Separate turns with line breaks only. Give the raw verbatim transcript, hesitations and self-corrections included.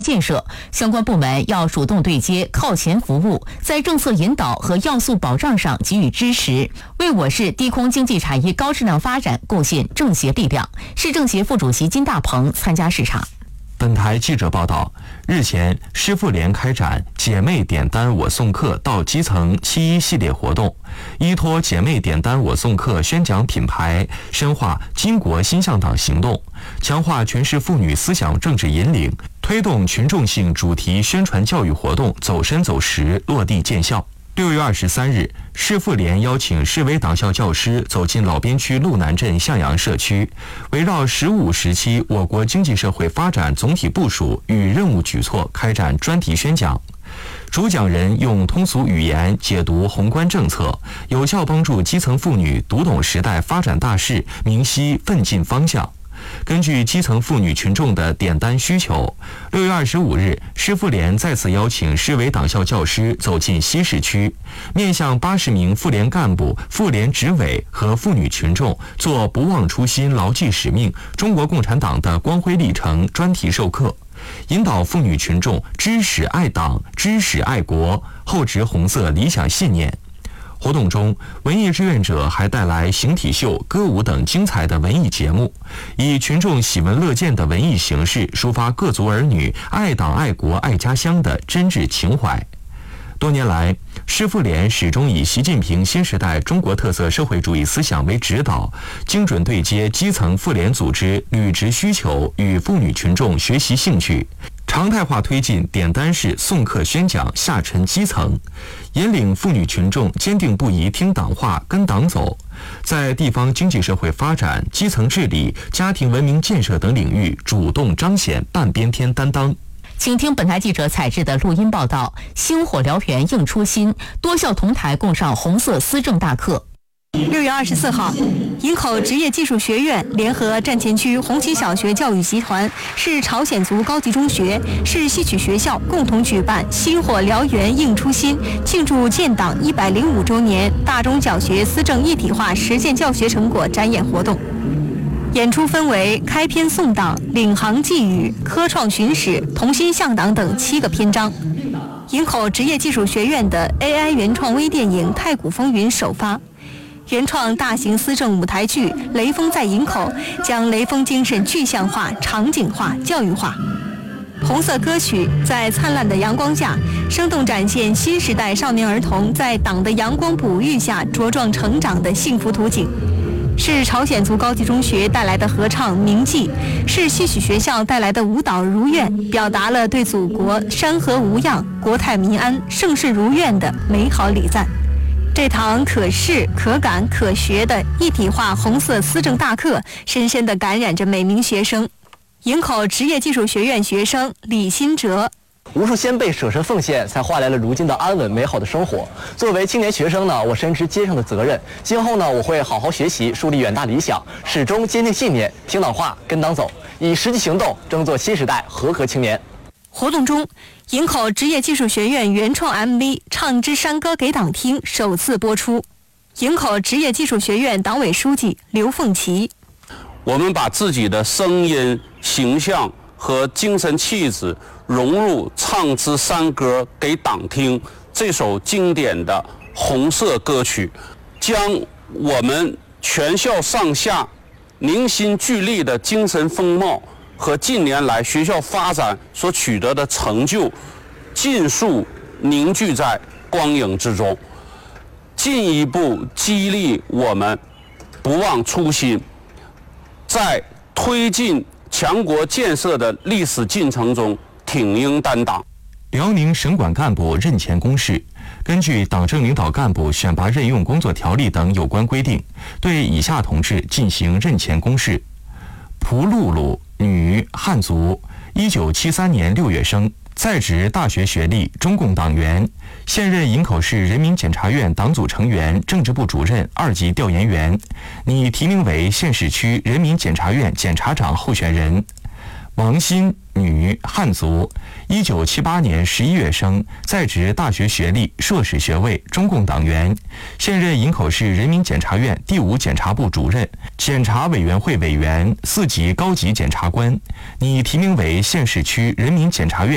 建设，相关部门要主动对接，靠前服务，在政策引导和要素保障上给予支持，为我市低空经济产业高质量发展贡献政协力量。市政协副主席金大鹏参加视察。
本台记者报道，日前，市妇联开展“姐妹点单我送客到基层”七一系列活动，依托“姐妹点单我送客”宣讲品牌，深化巾帼心向党行动，强化全市妇女思想政治引领，推动群众性主题宣传教育活动走深走实，落地见效。六月二十三日，市妇联邀请市委党校教师走进老边区路南镇向阳社区，围绕“十五”时期我国经济社会发展总体部署与任务举措开展专题宣讲。主讲人用通俗语言解读宏观政策，有效帮助基层妇女读懂时代发展大势，明晰奋进方向。根据基层妇女群众的点单需求，六月二十五日，市妇联再次邀请市委党校教师走进西市区，面向八十名妇联干部、妇联执委和妇女群众做“不忘初心、牢记使命，中国共产党的光辉历程”专题授课，引导妇女群众知识爱党、知识爱国，厚植红色理想信念。活动中，文艺志愿者还带来形体秀、歌舞等精彩的文艺节目，以群众喜闻乐见的文艺形式抒发各族儿女爱党爱国爱家乡的真挚情怀。多年来，市妇联始终以习近平新时代中国特色社会主义思想为指导，精准对接基层妇联组织履职需求与妇女群众学习兴趣，常态化推进点单式送客宣讲下沉基层，引领妇女群众坚定不移听党话、跟党走，在地方经济社会发展、基层治理、家庭文明建设等领域主动彰显半边天担当。
请听本台记者采制的录音报道：星火燎原应初心，多校同台共上红色思政大课。
六月二十四号，营口职业技术学院联合站前区红旗小学教育集团、市朝鲜族高级中学、市戏曲学校共同举办“星火燎原应初心”庆祝建党一百零五周年大中小学思政一体化实践教学成果展演活动。演出分为开篇颂党、领航寄语、科创巡史、同心向党等七个篇章。营口职业技术学院的 A I 原创微电影《太古风云》首发。原创大型思政舞台剧《雷锋在营口》将雷锋精神具象化、场景化、教育化。红色歌曲在灿烂的阳光下，生动展现新时代少年儿童在党的阳光哺育下茁壮成长的幸福图景。是朝鲜族高级中学带来的合唱《铭记》，是戏曲学校带来的舞蹈《如愿》，表达了对祖国山河无恙、国泰民安、盛世如愿的美好礼赞。这堂可视、可感、可学的一体化红色思政大课，深深地感染着每名学生。营口职业技术学院学生李新哲。
无数先辈舍身奉献，才换来了如今的安稳美好的生活。作为青年学生呢，我深知肩上的责任。今后呢，我会好好学习，树立远大理想，始终坚定信念，听党话，跟党走，以实际行动争做新时代和合青年。
活动中，营口职业技术学院原创 M V《唱支山歌给党听》首次播出。营口职业技术学院党委书记刘凤琪：
我们把自己的声音、形象和精神气质融入《唱支山歌给党听》这首经典的红色歌曲，将我们全校上下凝心聚力的精神风貌和近年来学校发展所取得的成就尽数凝聚在光影之中，进一步激励我们不忘初心，在推进强国建设的历史进程中挺英担当。
辽宁省管干部任前公示，根据党政领导干部选拔任用工作条例等有关规定，对以下同志进行任前公示：蒲露露，女，汉族，一九七三年六月生，在职大学学历，中共党员，现任营口市人民检察院党组成员、政治部主任、二级调研员，拟提名为县市区人民检察院检察长候选人。王鑫，女，汉族，一九七八年十一月生，在职大学学历，硕士学位，中共党员，现任营口市人民检察院第五检察部主任、检察委员会委员、四级高级检察官，拟提名为县市区人民检察院